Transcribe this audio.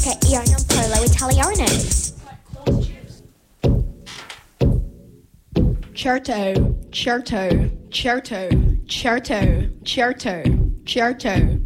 che io non parlo italiano. Certo, certo, certo, certo, certo, certo.